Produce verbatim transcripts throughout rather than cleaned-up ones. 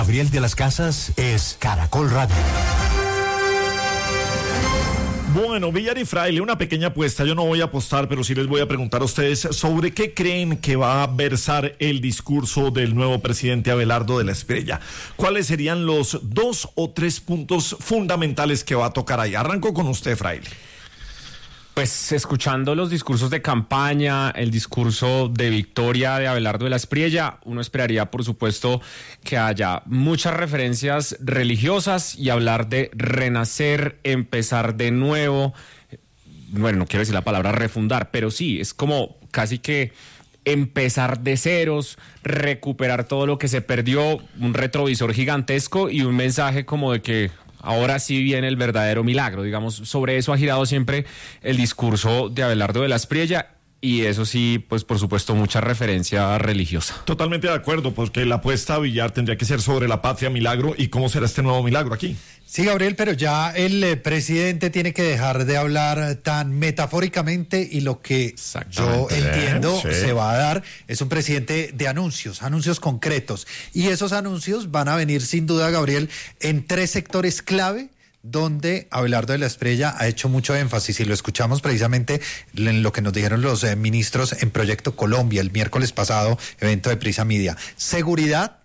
Gabriel de las Casas es Caracol Radio. Bueno, Villar y Fraile, una pequeña apuesta. Yo no voy a apostar, pero sí les voy a preguntar a ustedes sobre qué creen que va a versar el discurso del nuevo presidente Abelardo de la Espriella. ¿Cuáles serían los dos o tres puntos fundamentales que va a tocar ahí? Arranco con usted, Fraile. Pues escuchando los discursos de campaña, el discurso de victoria de Abelardo de la Espriella, uno esperaría, por supuesto, que haya muchas referencias religiosas y hablar de renacer, empezar de nuevo. Bueno, no quiero decir la palabra refundar, pero sí, es como casi que empezar de ceros, recuperar todo lo que se perdió, un retrovisor gigantesco y un mensaje como de que ahora sí viene el verdadero milagro, digamos. Sobre eso ha girado siempre el discurso de Abelardo de la Espriella y eso sí, pues por supuesto, mucha referencia religiosa. Totalmente de acuerdo, porque la apuesta a Villar tendría que ser sobre la patria milagro y cómo será este nuevo milagro aquí. Sí, Gabriel, pero ya el eh, presidente tiene que dejar de hablar tan metafóricamente y lo que yo entiendo sí. se va a dar es un presidente de anuncios, anuncios concretos. Y esos anuncios van a venir sin duda, Gabriel, en tres sectores clave donde Abelardo de la Espriella ha hecho mucho énfasis y lo escuchamos precisamente en lo que nos dijeron los eh, ministros en Proyecto Colombia el miércoles pasado, evento de Prisa Media. Seguridad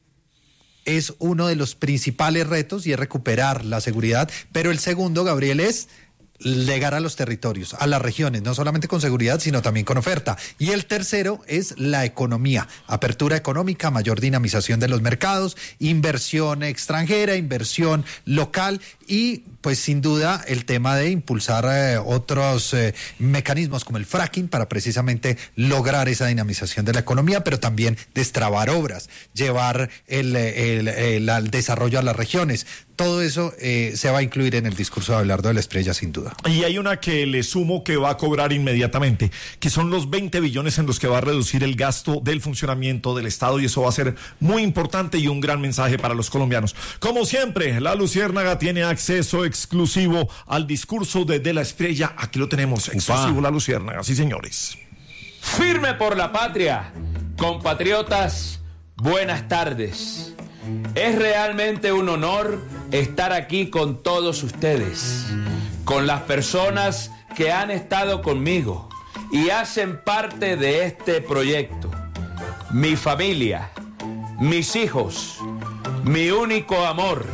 es uno de los principales retos y es recuperar la seguridad, pero el segundo, Gabriel, es llegar a los territorios, a las regiones, no solamente con seguridad, sino también con oferta. Y el tercero es la economía, apertura económica, mayor dinamización de los mercados, inversión extranjera, inversión local y pues sin duda el tema de impulsar eh, otros eh, mecanismos como el fracking para precisamente lograr esa dinamización de la economía, pero también destrabar obras, llevar el, el, el, el desarrollo a las regiones. Todo eso eh, se va a incluir en el discurso de Abelardo de la Espriella, sin duda. Y hay una que le sumo que va a cobrar inmediatamente, que son los veinte billones en los que va a reducir el gasto del funcionamiento del Estado, y eso va a ser muy importante y un gran mensaje para los colombianos. Como siempre, la Luciérnaga tiene acceso exclusivo al discurso de De la Espriella. Aquí lo tenemos, exclusivo. Upa. La Luciérnaga, sí señores. Firme por la patria, compatriotas, buenas tardes. Es realmente un honor estar aquí con todos ustedes, con las personas que han estado conmigo y hacen parte de este proyecto. Mi familia, mis hijos, mi único amor,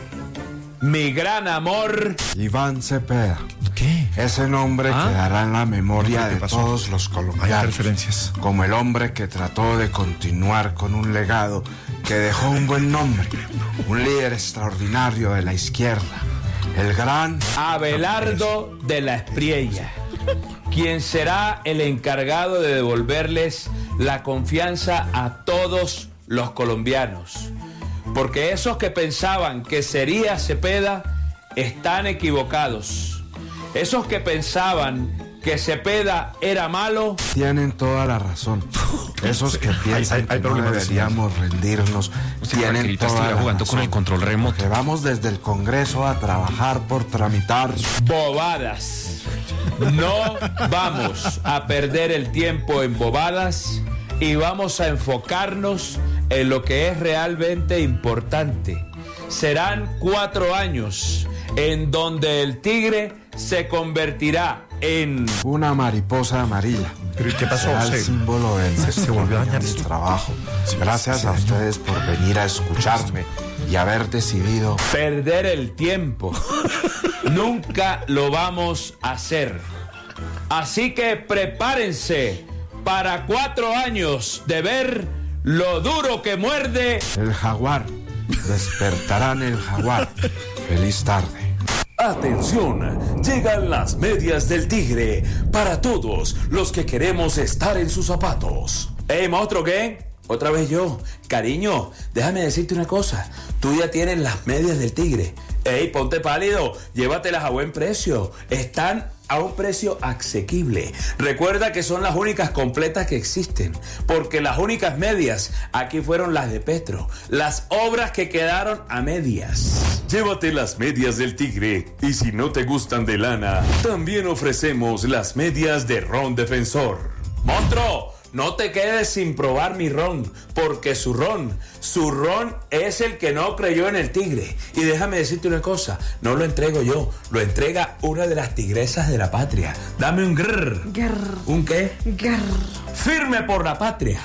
mi gran amor. Iván Cepeda. ¿Qué? Ese nombre ¿Ah? quedará en la memoria de todos los colombianos como el hombre que trató de continuar con un legado que dejó un buen nombre, un líder extraordinario de la izquierda, el gran Abelardo de la Espriella, quien será el encargado de devolverles la confianza a todos los colombianos, porque esos que pensaban que sería Cepeda están equivocados. Esos que pensaban que Cepeda era malo tienen toda la razón. Esos que piensan hay, hay, hay que no deberíamos rendirnos tienen toda la jugando razón. Con el control remoto. Que vamos desde el Congreso a trabajar por tramitar bobadas. No vamos a perder el tiempo en bobadas y vamos a enfocarnos en lo que es realmente importante. Serán cuatro años en donde el tigre se convertirá en una mariposa amarilla. ¿Pero qué pasó? Será el símbolo del se, se volvió a dañar mi trabajo. Gracias a ustedes por venir a escucharme y haber decidido perder el tiempo. Nunca lo vamos a hacer. Así que prepárense para cuatro años de ver lo duro que muerde el jaguar. Despertarán el jaguar. Feliz tarde. Atención, llegan las medias del tigre para todos los que queremos estar en sus zapatos. ¡Ey, monstruo, qué! Otra vez yo. Cariño, déjame decirte una cosa. Tú ya tienes las medias del tigre. ¡Ey, ponte pálido! Llévatelas a buen precio. Están a un precio asequible. Recuerda que son las únicas completas que existen, porque las únicas medias aquí fueron las de Petro, las obras que quedaron a medias. Llévate las medias del tigre, y si no te gustan de lana, también ofrecemos las medias de Ron Defensor. ¡Monstruo! no te quedes sin probar mi ron, porque su ron, su ron es el que no creyó en el tigre. Y déjame decirte una cosa, no lo entrego yo, lo entrega una de las tigresas de la patria. Dame un grrr. Grrr. ¿Un qué? Grrr. Firme por la patria.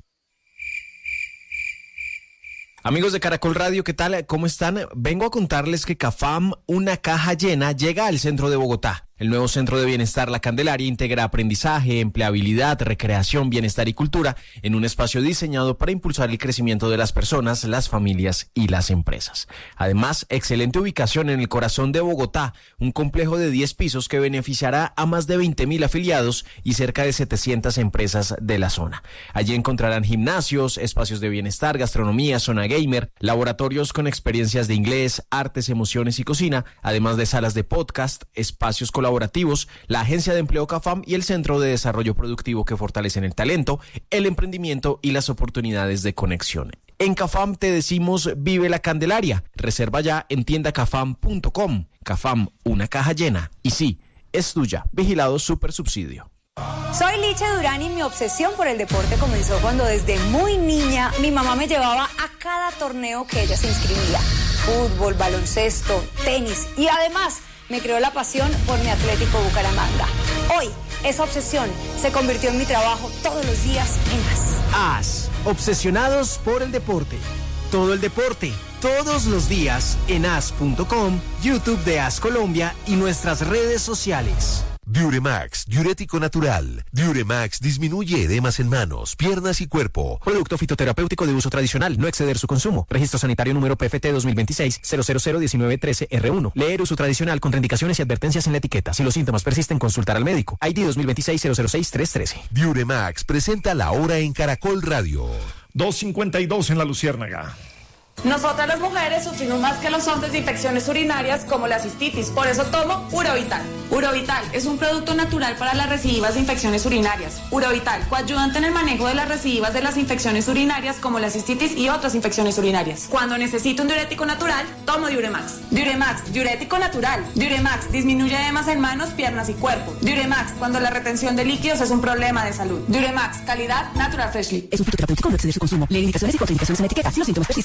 Amigos de Caracol Radio, ¿qué tal? ¿Cómo están? Vengo a contarles que CAFAM, una caja llena, llega al centro de Bogotá. El nuevo Centro de Bienestar La Candelaria integra aprendizaje, empleabilidad, recreación, bienestar y cultura en un espacio diseñado para impulsar el crecimiento de las personas, las familias y las empresas. Además, excelente ubicación en el corazón de Bogotá, un complejo de diez pisos que beneficiará a más de veinte mil afiliados y cerca de setecientas empresas de la zona. Allí encontrarán gimnasios, espacios de bienestar, gastronomía, zona gamer, laboratorios con experiencias de inglés, artes, emociones y cocina, además de salas de podcast, espacios colaborativos, colaborativos, la Agencia de Empleo CAFAM y el Centro de Desarrollo Productivo que fortalecen el talento, el emprendimiento y las oportunidades de conexión. En CAFAM te decimos vive la Candelaria. Reserva ya en tienda cafam punto com. CAFAM, una caja llena. Y sí, es tuya. Vigilado Super Subsidio. Soy Licha Durán y mi obsesión por el deporte comenzó cuando desde muy niña mi mamá me llevaba a cada torneo que ella se inscribía. Fútbol, baloncesto, tenis y además me creó la pasión por mi Atlético Bucaramanga. Hoy, esa obsesión se convirtió en mi trabajo todos los días en A S. A S, obsesionados por el deporte. Todo el deporte, todos los días en A S punto com, YouTube de A S Colombia y nuestras redes sociales. Diuremax, diurético natural. Diuremax disminuye edemas en manos, piernas y cuerpo. Producto fitoterapéutico de uso tradicional, no exceder su consumo. Registro sanitario número P F T dos mil veintiséis cero cero cero diecinueve trece R uno. Leer uso tradicional, contraindicaciones y advertencias en la etiqueta. Si los síntomas persisten, consultar al médico. I D dos mil veintiséis cero cero seis tres trece. Diuremax presenta la hora en Caracol Radio. dos cincuenta y dos en la Luciérnaga. Nosotras las mujeres sufrimos más que los hombres de infecciones urinarias como la cistitis, por eso tomo Urovital. Urovital es un producto natural para las recidivas de infecciones urinarias. Urovital, coayudante en el manejo de las recidivas de las infecciones urinarias como la cistitis y otras infecciones urinarias. Cuando necesito un diurético natural, tomo Diuremax. Diuremax, diurético natural. Diuremax disminuye edemas en manos, piernas y cuerpo. Diuremax, cuando la retención de líquidos es un problema de salud. Diuremax, calidad Natural Freshly. Es un fitoterapéutico, no exceder su consumo. Lee indicaciones y contraindicaciones en la etiqueta. Si los síntomas persisten,